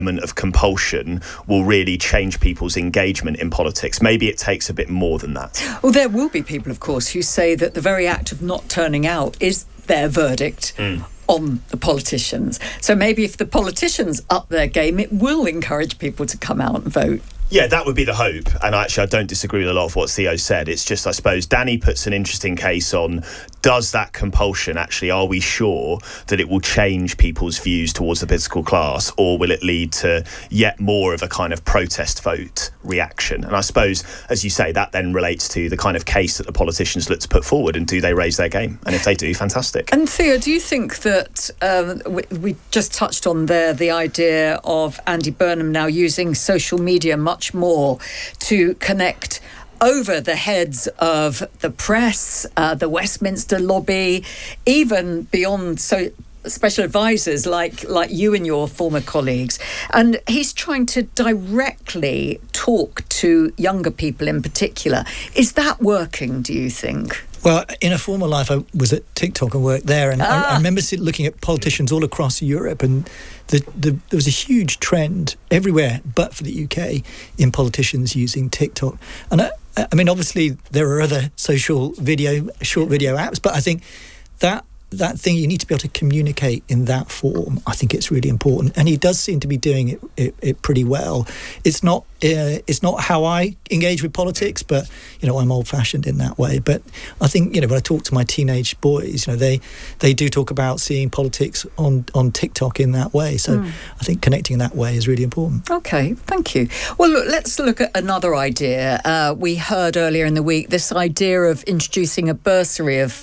of compulsion will really change people's engagement in politics. Maybe it takes a bit more than that. Well, there will be people, of course, who say that the very act of not turning out is their verdict on the politicians. So maybe if the politicians up their game, it will encourage people to come out and vote. Yeah, that would be the hope. And actually, I don't disagree with a lot of what Theo said. It's just, I suppose, Danny puts an interesting case on, does that compulsion actually, are we sure that it will change people's views towards the political class, or will it lead to yet more of a kind of protest vote reaction? And I suppose, as you say, that then relates to the kind of case that the politicians look to put forward, and do they raise their game? And if they do, fantastic. And Theo, do you think that, we just touched on there, the idea of Andy Burnham now using social media much more to connect over the heads of the press, the Westminster lobby, even beyond special advisors like you and your former colleagues. And he's trying to directly talk to younger people in particular. Is that working, do you think? Well, in a former life, I was at TikTok and worked there, and I remember looking at politicians all across Europe, and there was a huge trend everywhere, but for the UK, in politicians using TikTok. And I mean, obviously, there are other short video apps, but I think that thing, you need to be able to communicate in that form. I think it's really important, and he does seem to be doing it pretty well. It's not how I engage with politics, but I'm old-fashioned in that way. But I think when I talk to my teenage boys, they do talk about seeing politics on TikTok in that way. So I think connecting in that way is really important. Okay, thank you. Well, look, let's look at another idea. We heard earlier in the week this idea of introducing a bursary of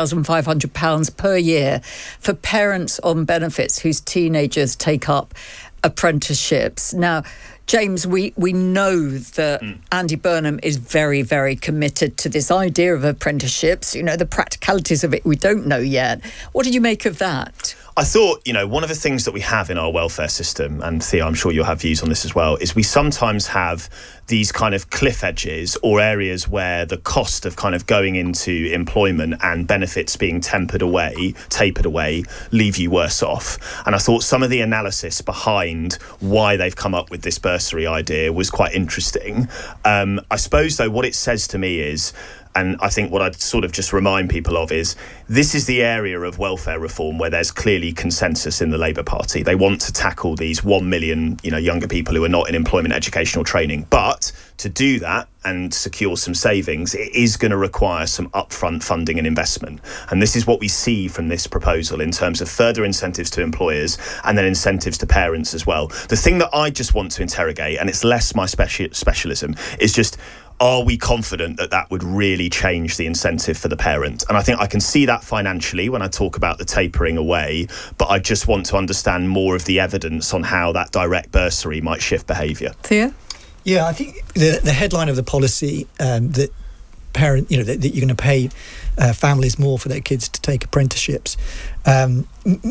£4,500 per year for parents on benefits whose teenagers take up apprenticeships. Now, James, we know that Andy Burnham is very, very committed to this idea of apprenticeships. The practicalities of it we don't know yet. What did you make of that? I thought, one of the things that we have in our welfare system, and Theo, I'm sure you'll have views on this as well, is we sometimes have these kind of cliff edges or areas where the cost of kind of going into employment and benefits being tapered away, leave you worse off. And I thought some of the analysis behind why they've come up with this bursary idea was quite interesting. I suppose, though, what it says to me is, and I think what I'd sort of just remind people of is, this is the area of welfare reform where there's clearly consensus in the Labour Party. They want to tackle these 1 million, younger people who are not in employment, educational training. But to do that and secure some savings, it is going to require some upfront funding and investment. And this is what we see from this proposal in terms of further incentives to employers and then incentives to parents as well. The thing that I just want to interrogate, and it's less my specialism, is just, are we confident that that would really change the incentive for the parent? And I think I can see that financially when I talk about the tapering away, but I just want to understand more of the evidence on how that direct bursary might shift behaviour. Theo? Yeah, I think the headline of the policy, that you're going to pay families more for their kids to take apprenticeships. I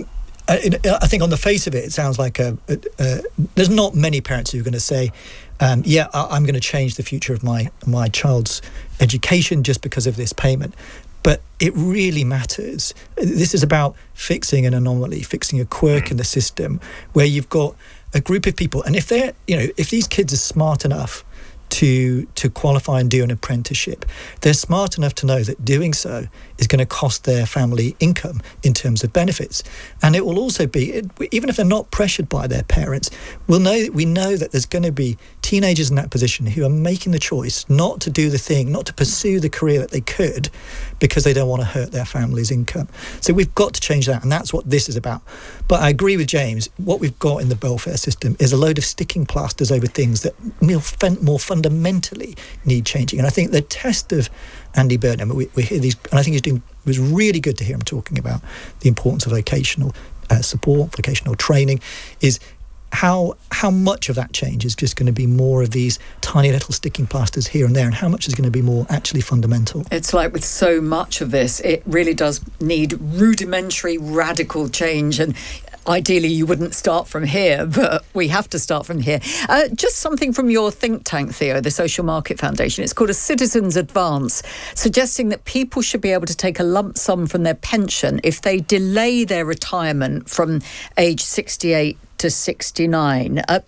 think on the face of it, it sounds like there's not many parents who are going to say, I'm going to change the future of my child's education just because of this payment. But it really matters. This is about fixing an anomaly, fixing a quirk in the system where you've got a group of people, and if these kids are smart enough to qualify and do an apprenticeship, they're smart enough to know that doing so is going to cost their family income in terms of benefits. And it will also be, even if they're not pressured by their parents, we know that there's going to be teenagers in that position who are making the choice not to do the thing, not to pursue the career that they could, because they don't want to hurt their family's income. So we've got to change that, and that's what this is about. But I agree with James, what we've got in the welfare system is a load of sticking plasters over things that more fundamentally need changing. And I think the test of Andy Burnham, we hear these, and I think it was really good to hear him talking about the importance of vocational support, vocational training, is how much of that change is just going to be more of these tiny little sticking plasters here and there, and how much is going to be more actually fundamental. It's like with so much of this, it really does need rudimentary, radical change, and ideally you wouldn't start from here, but we have to start from here. Just something from your think tank, Theo, the Social Market Foundation. It's called a Citizens Advance, suggesting that people should be able to take a lump sum from their pension if they delay their retirement from age 68 to 69.